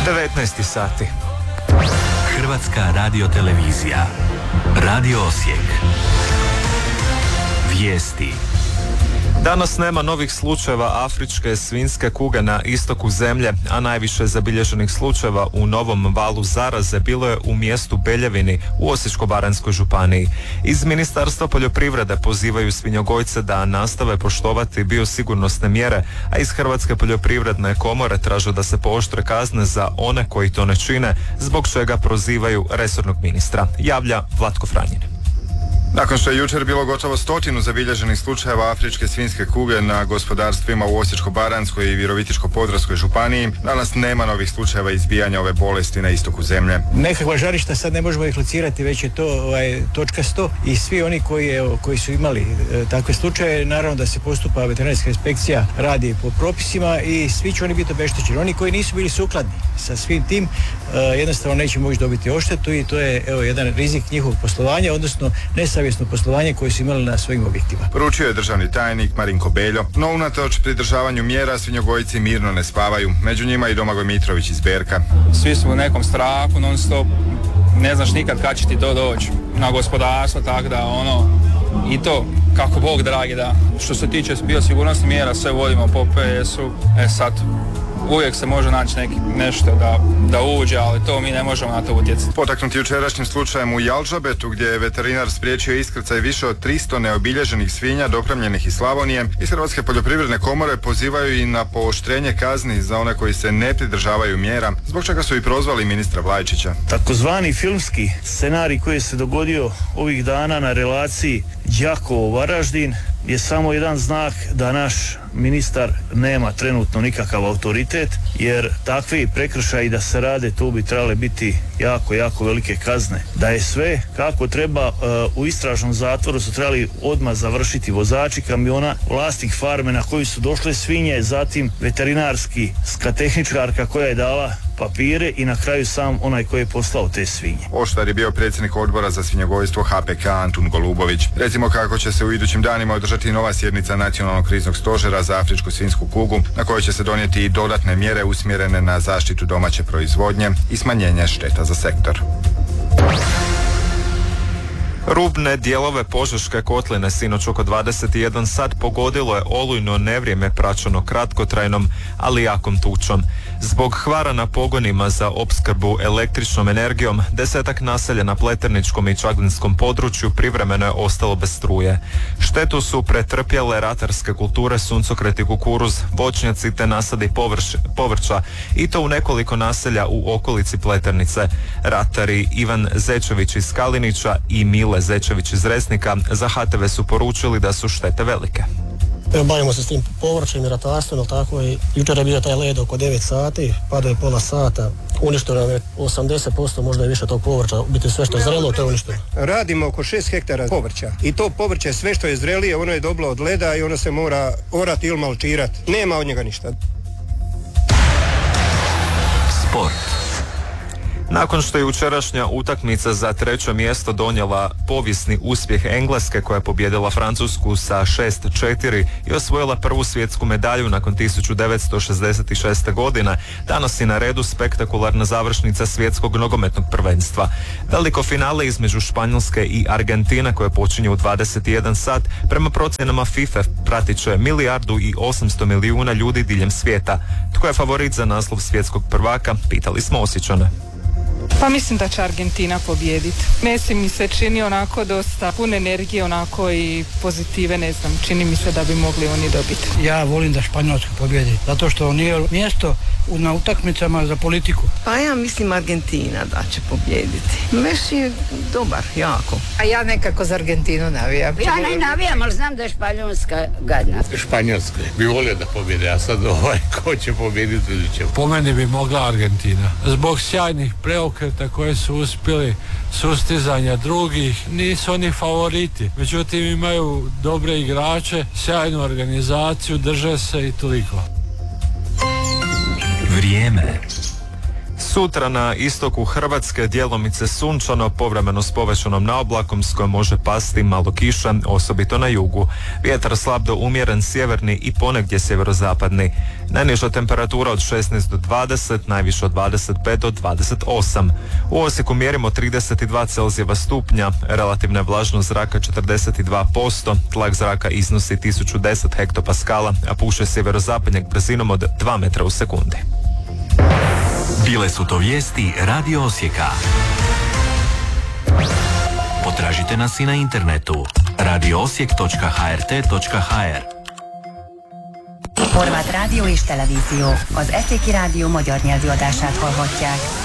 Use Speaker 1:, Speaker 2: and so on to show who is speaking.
Speaker 1: 19 sati.
Speaker 2: Hrvatska radiotelevizija. Radio Osijek. Vijesti.
Speaker 1: Danas nema novih slučajeva afričke svinjske kuge na istoku zemlje, a najviše zabilježenih slučajeva u novom valu zaraze bilo je u mjestu Beljevini u Osječko-baranjskoj županiji. Iz Ministarstva poljoprivrede pozivaju svinjogojce da nastave poštovati biosigurnosne mjere, a iz Hrvatske poljoprivredne komore traže da se pooštre kazne za one koji to ne čine, zbog čega prozivaju resornog ministra. Javlja Vlatko Franjin.
Speaker 3: Nakon što je jučer bilo gotovo 100 zabilježenih slučajeva afričke svinjske kuge na gospodarstvima u Osječko-baranjskoj i Virovitičko-podravskoj županiji, danas nema novih slučajeva izbijanja ove bolesti na istoku zemlje.
Speaker 4: Nekakva žarišta sad ne možemo ih locirati, već je to točka 100 i svi oni koji su imali takve slučaje, naravno da se postupa veterinarska inspekcija, radi po propisima i svi će oni biti obeštećeni. Oni koji nisu bili sukladni sa svim tim jednostavno neće moći dobiti odštetu i to je jedan rizik njihovog poslovanja, odnosno nesavjesno poslovanje koje su imali na svojim objektima.
Speaker 3: Poručio je državni tajnik Marinko Beljo, no unatoč pridržavanju mjera svinjogojci mirno ne spavaju, među njima i Domagoj Mitrović iz Berka.
Speaker 5: Svi su u nekom strahu non stop, ne znaš nikad kad će ti to doći na gospodarstvo, tako da i to kako Bog dragi da. Što se tiče biosigurnosnih mjera sve vodimo po PS-u, sad uvijek se može naći nešto da uđe, ali to mi ne možemo na to utjecati.
Speaker 3: Potaknuti jučerašnjim slučajem u Jalžabetu, gdje je veterinar spriječio iskrcaj više od 300 neobilježenih svinja dopremljenih iz Slavonije, iz Hrvatske poljoprivredne komore pozivaju i na pooštrenje kazni za one koji se ne pridržavaju mjera, zbog čega su i prozvali ministra Vlajčića.
Speaker 6: Takozvani filmski scenarij koji se dogodio ovih dana na relaciji Đakovo-Varaždin je samo jedan znak da naš ministar nema trenutno nikakav autoritet, jer takvi prekršaji da se rade, tu bi trebale biti jako velike kazne. Da je sve kako treba, u istražnom zatvoru su trebali odmah završiti vozači kamiona, vlasnik farme na koju su došle svinje, zatim veterinarski tehničarka koja je dala papire i na kraju sam onaj koji je poslao te svinje.
Speaker 3: Oštar je bio predsjednik odbora za svinjogojstvo HPK Antun Golubović. Recimo kako će se u idućim danima održati nova sjednica Nacionalnog kriznog stožera za afričku svinjsku kugu, na kojoj će se donijeti i dodatne mjere usmjerene na zaštitu domaće proizvodnje i smanjenje šteta za sektor.
Speaker 1: Rubne dijelove Požeške kotline sinoć oko 21 sat pogodilo je olujno nevrijeme praćeno kratkotrajnom, ali jakom tučom. Zbog hvara na pogonima za opskrbu električnom energijom, 10-ak naselja na Pleterničkom i Čaglinskom području privremeno je ostalo bez struje. Štetu su pretrpjele ratarske kulture, suncokret i kukuruz, voćnjaci te nasadi povrća i to u nekoliko naselja u okolici Pleternice. Ratari Ivan Zečević iz Kalinića i Mile Zečević iz Resnika za HTV su poručili da su štete velike.
Speaker 7: Bavimo se s tim povrćem i ratarstvom, ali tako i jučer je bio taj led oko 9 sati, padao je pola sata, uništeno je 80%, možda i više tog povrća, biti sve što je zrelo, to je uništeno.
Speaker 8: Radimo oko 6 hektara povrća i to povrće sve što je zrelije, ono je dobilo od leda i ono se mora orati ili malčirati. Nema od njega ništa.
Speaker 2: Sport.
Speaker 1: Nakon što je jučerašnja utakmica za 3. mjesto donijela povijesni uspjeh Engleske koja je pobijedila Francusku sa 6-4 i osvojila prvu svjetsku medalju nakon 1966. godine, danas je na redu spektakularna završnica svjetskog nogometnog prvenstva. Veliko finale između Španjolske i Argentine koje počinje u 21 sat prema procjenama FIFA pratit će 1,8 milijardi ljudi diljem svijeta. Tko je favorit za naslov svjetskog prvaka, pitali smo Osječane.
Speaker 9: Pa mislim da će Argentina pobijediti. Messi mi se čini onako dosta pun energije, onako i pozitive, ne znam, čini mi se da bi mogli oni dobiti.
Speaker 10: Ja volim da Španjolska pobjedi, zato što nije mjesto na utakmicama za politiku.
Speaker 11: Pa ja mislim Argentina da će pobijediti. Messi je dobar, jako.
Speaker 12: A ja nekako za Argentinu navijam.
Speaker 13: Ja ne navijam, ali znam da je Španjolska gadna.
Speaker 14: Španjolska bi volio da pobjede, a sad ko će pobjediti ili će.
Speaker 15: Po meni bi mogla Argentina. Zbog sjajnih preokreta koje su uspjeli, sustizanja drugih, nisu oni favoriti. Međutim, imaju dobre igrače, sjajnu organizaciju, drže se i toliko.
Speaker 2: Vrijeme.
Speaker 1: Sutra na istoku Hrvatske djelomice sunčano, povremeno s povećanom naoblakom s kojom može pasti malo kiša, osobito na jugu. Vjetar slab do umjeren sjeverni i ponegdje sjeverozapadni. Najniža temperatura od 16 do 20, najviša od 25 do 28. U Osijeku mjerimo 32 Celzijeva stupnja, relativna vlažnost zraka 42%, tlak zraka iznosi 1010 hektopaskala, a puše sjeverozapadnjeg brzinom od 2 metra u sekundi.
Speaker 2: Bile su to vijesti Radio Osijeka. Potražite nas i na internetu radioosijek.hrt.hr.
Speaker 16: Horváth Rádió és Televízió, az Eszéki Rádió magyar nyelvű adását hallhatják.